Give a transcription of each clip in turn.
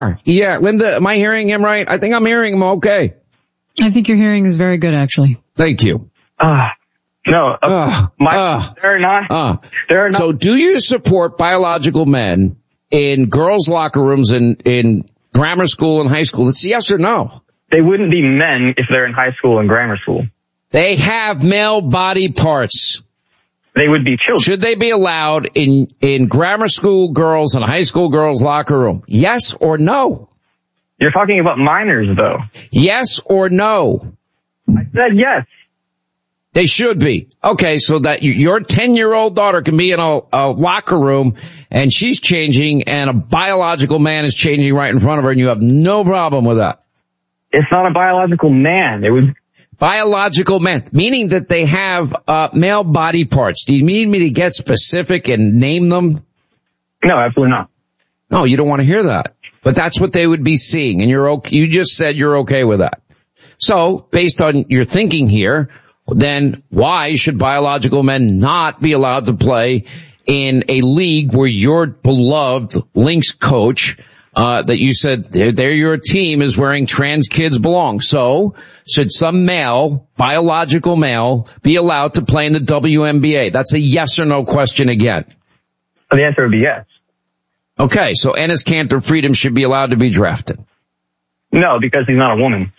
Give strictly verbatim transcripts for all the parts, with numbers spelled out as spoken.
Yeah, Linda, am I hearing him right? I think I'm hearing him okay. I think your hearing is very good, actually. Thank you. Uh, no, uh, uh, my, uh, they're not, uh. they're not. So do you support biological men in girls' locker rooms in, in grammar school and high school? It's yes or no. They wouldn't be men if they're in high school and grammar school. They have male body parts. They would be children. Should they be allowed in, in grammar school girls and high school girls' locker room? Yes or no? You're talking about minors, though. Yes or no? I said yes. They should be. Okay, so that you, your ten-year-old daughter can be in a, a locker room and she's changing and a biological man is changing right in front of her and you have no problem with that. It's not a biological man. It would... Biological men, meaning that they have uh male body parts. Do you need me to get specific and name them? No, absolutely not. No, you don't want to hear that. But that's what they would be seeing, and you're okay. You just said you're okay with that. So, based on your thinking here, then why should biological men not be allowed to play in a league where your beloved Lynx coach Uh, that you said there, there your team is wearing trans kids belong. So, should some male, biological male, be allowed to play in the W N B A? That's a yes or no question again. The answer would be yes. Okay, so Enes Kanter Freedom should be allowed to be drafted. No, because he's not a woman.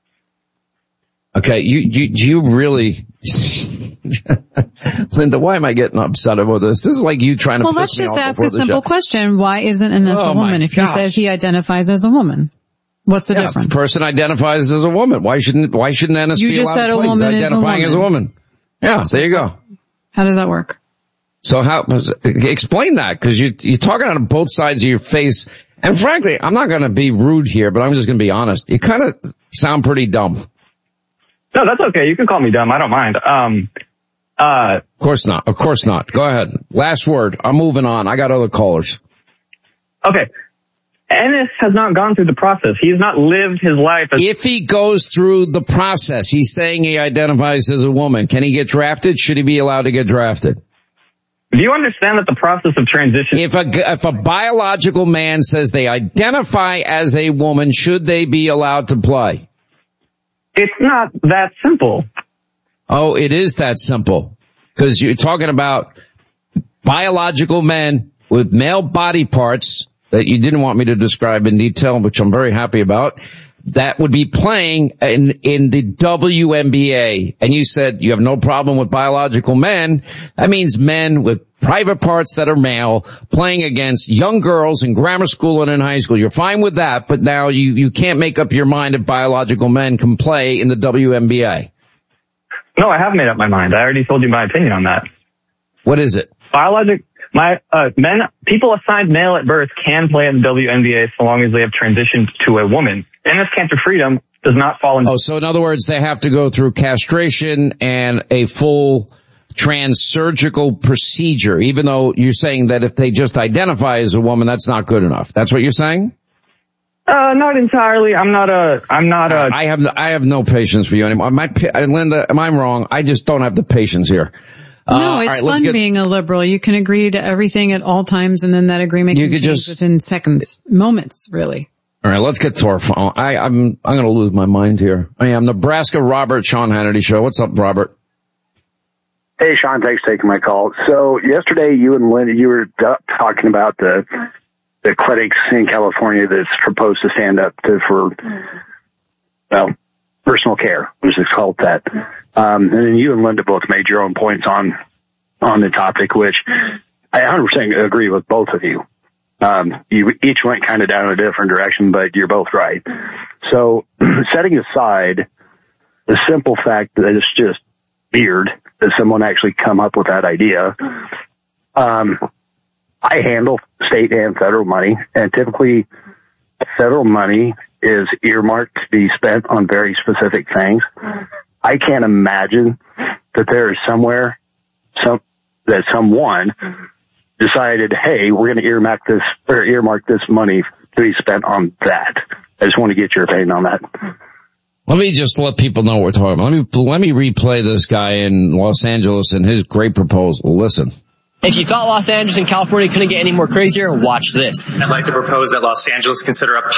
Okay, you, you, you really, Linda, why am I getting upset about this? This is like you trying to well, piss me off. Well, let's just ask a simple question. Why isn't Enes oh a woman if he gosh. says he identifies as a woman? What's the yeah, difference? The person identifies as a woman. Why shouldn't, why shouldn't Enes you be just allowed said to a play? woman He's is a identifying woman. as a woman. Yeah, so there you go. How does that work? So how, explain that, because you, you're talking out of both sides of your face. And frankly, I'm not going to be rude here, but I'm just going to be honest. You kind of sound pretty dumb. No, that's okay. You can call me dumb. I don't mind. Um, uh, of course not. Of course not. Go ahead. Last word. I'm moving on. I got other callers. Okay. Enes has not gone through the process. He's not lived his life as... If he goes through the process, he's saying he identifies as a woman. Can he get drafted? Should he be allowed to get drafted? Do you understand that the process of transition... If a, if a biological man says they identify as a woman, should they be allowed to play? It's not that simple. Oh, it is that simple. Because you're talking about biological men with male body parts that you didn't want me to describe in detail, which I'm very happy about, that would be playing in, in the W N B A. And you said you have no problem with biological men. That means men with private parts that are male playing against young girls in grammar school and in high school. You're fine with that, but now you, you can't make up your mind if biological men can play in the W N B A. No, I have made up my mind. I already told you my opinion on that. What is it? Biologic, my, uh, men, people assigned male at birth can play in the W N B A so long as they have transitioned to a woman. Enes Kanter Freedom does not fall into... Oh, so in other words, they have to go through castration and a full transsurgical procedure, even though you're saying that if they just identify as a woman, that's not good enough. That's what you're saying? Uh, not entirely. I'm not a, I'm not a... I have, I have no patience for you anymore. My, Linda, am I wrong? I just don't have the patience here. Uh, no, it's right, fun get, being a liberal. You can agree to everything at all times, and then that agreement can change just, within seconds, moments, really. All right, let's get to our phone. I, I'm, I'm going to lose my mind here. I am Nebraska Robert, Sean Hannity Show. What's up, Robert? Hey, Sean, thanks for taking my call. So yesterday, you and Linda, you were talking about the the clinics in California that's proposed to stand up to for, well, personal care, which is called that. Um, and then you and Linda both made your own points on on the topic, which I one hundred percent agree with both of you. Um, you each went kind of down a different direction, but you're both right. So setting aside the simple fact that it's just weird that someone actually come up with that idea, um, I handle state and federal money, and typically federal money is earmarked to be spent on very specific things. I can't imagine that there is somewhere some that someone decided, hey, we're going to earmark this or earmark this money to be spent on that. I just want to get your opinion on that. Let me just let people know what we're talking about. Let me, let me replay this guy in Los Angeles and his great proposal. Listen. If you thought Los Angeles and California couldn't get any more crazier, watch this. I'd like to propose that Los Angeles consider a